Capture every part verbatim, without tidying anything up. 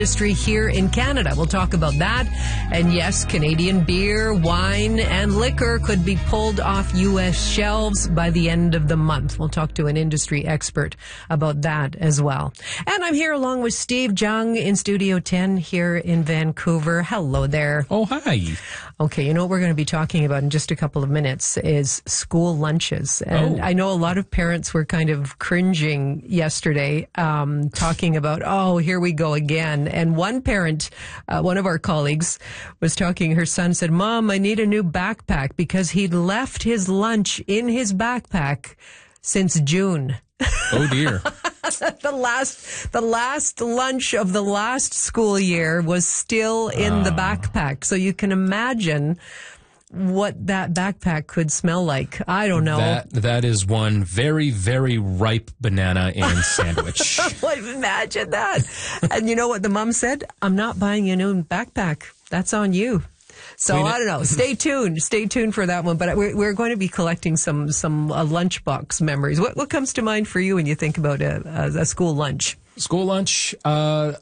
industry here in Canada. We'll talk about that. And yes, Canadian beer, wine, and liquor could be pulled off U S shelves by the end of the month. We'll talk to an industry expert about that as well. And I'm here along with Steve Jung in Studio ten here in Vancouver. Hello there. Oh, hi. Okay, you know what we're going to be talking about in just a couple of minutes is school lunches. And Oh. I know a lot of parents were kind of cringing yesterday, um, talking about, oh, here we go again. And one parent, uh, one of our colleagues was talking, her son said, Mom, I need a new backpack because he'd left his lunch in his backpack since June. Oh, dear. the last, the last lunch of the last school year was still in uh. the backpack. So you can imagine what that backpack could smell like. I don't know. That that is one very, very ripe banana and sandwich. Well, imagine that. And you know what the mom said? I'm not buying you a new backpack. That's on you. So I don't know. Stay tuned. Stay tuned for that one. But we're, we're going to be collecting some some uh, lunchbox memories. What what comes to mind for you when you think about a, a, a school lunch? School lunch. Uh,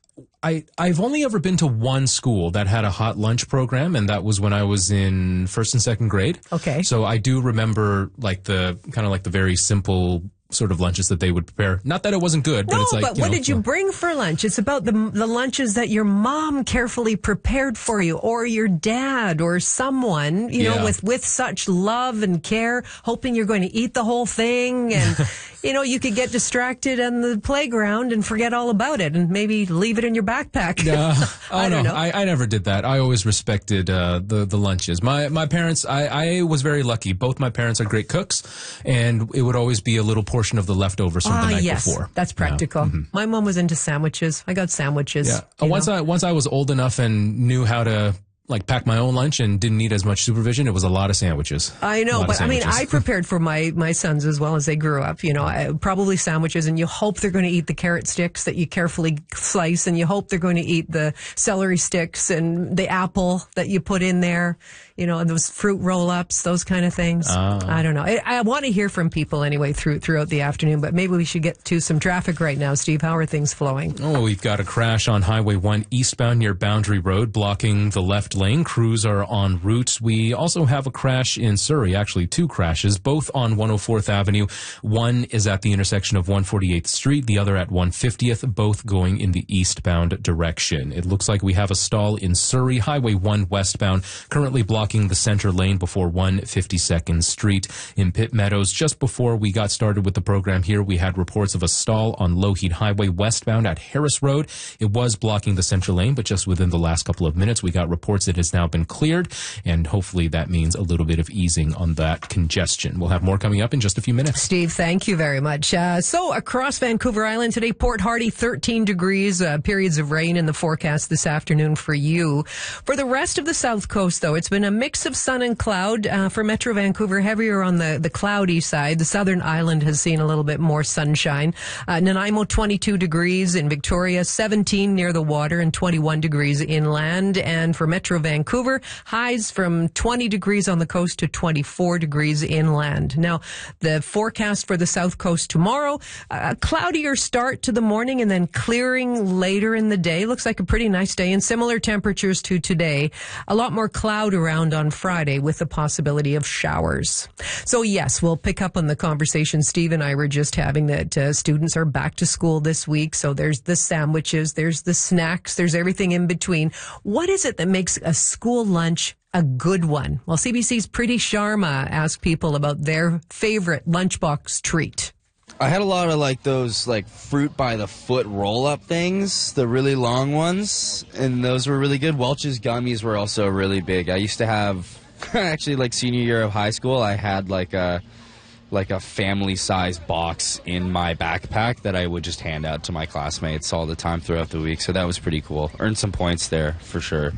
I I've only ever been to one school that had a hot lunch program, and that was when I was in first and second grade. Okay. So I do remember like the kind of like the very simple sort of lunches that they would prepare. Not that it wasn't good, but no, it's like, but you what know, did you well, bring for lunch? It's about the the lunches that your mom carefully prepared for you, or your dad, or someone, you know, Yeah. with, with such love and care, hoping you're going to eat the whole thing. And, you know, you could get distracted on the playground and forget all about it and maybe leave it in your backpack. Uh, oh I no, don't know. I, I never did that. I always respected uh, the the lunches. My my parents, I, I was very lucky. Both my parents are great cooks, and it would always be a little portion of the leftovers from Ah, the night yes, before. that's practical. Yeah. Mm-hmm. My mom was into sandwiches. I got sandwiches. Yeah. you Once know. I once I was old enough and knew how to like pack my own lunch and didn't need as much supervision, it was a lot of sandwiches. I A know, lot of but I mean, sandwiches. I prepared for my, my sons as well as they grew up, you know, I, probably sandwiches, and you hope they're going to eat the carrot sticks that you carefully slice, and you hope they're going to eat the celery sticks and the apple that you put in there, you know, and those fruit roll-ups, those kind of things. Ah. I don't know. I, I want to hear from people anyway through, throughout the afternoon, but maybe we should get to some traffic right now. Steve, how are things flowing? Oh, we've got a crash on Highway one eastbound near Boundary Road, blocking the left lane. Crews are en route. We also have a crash in Surrey, actually two crashes, both on one oh fourth Avenue. One is at the intersection of one forty-eighth Street, the other at one fiftieth, both going in the eastbound direction. It looks like we have a stall in Surrey, Highway one westbound, currently blocking the center lane before one fifty-second Street. In Pitt Meadows, just before we got started with the program here, we had reports of a stall on Lougheed Highway westbound at Harris Road. It was blocking the center lane, but just within the last couple of minutes, we got reports it has now been cleared, and hopefully that means a little bit of easing on that congestion. We'll have more coming up in just a few minutes. Steve, thank you very much. Uh, so across Vancouver Island today, Port Hardy, thirteen degrees, uh, periods of rain in the forecast this afternoon for you. For the rest of the South Coast, though, it's been a mix of sun and cloud. Uh, for Metro Vancouver, heavier on the, the cloudy side. The Southern Island has seen a little bit more sunshine. Uh, Nanaimo, twenty-two degrees. In Victoria, seventeen near the water and twenty-one degrees inland. And for Metro Vancouver, highs from twenty degrees on the coast to twenty-four degrees inland. Now, the forecast for the South Coast tomorrow, a cloudier start to the morning and then clearing later in the day. Looks like a pretty nice day and similar temperatures to today. A lot more cloud around on Friday with the possibility of showers. So yes, we'll pick up on the conversation Steve and I were just having that uh, students are back to school this week. So there's the sandwiches, there's the snacks, there's everything in between. What is it that makes a school lunch a good one? Well, C B C's Preeti Sharma asked people about their favorite lunchbox treat. I had a lot of like those like fruit by the foot roll up things, the really long ones, and those were really good. Welch's gummies were also really big. I used to have actually like senior year of high school, I had like a like a family size box in my backpack that I would just hand out to my classmates all the time throughout the week. So that was pretty cool. Earned some points there for sure.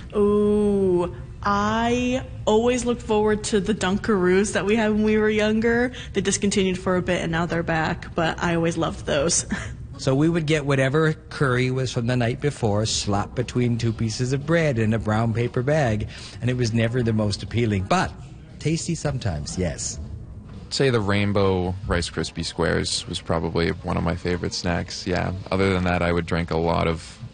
Ooh, I always looked forward to the Dunkaroos that we had when we were younger. They discontinued for a bit and now they're back, but I always loved those. So we would get whatever curry was from the night before, slapped between two pieces of bread in a brown paper bag, and it was never the most appealing, but tasty sometimes, yes. Say the rainbow Rice Krispie squares was probably one of my favorite snacks. Yeah. Other than that, I would drink a lot of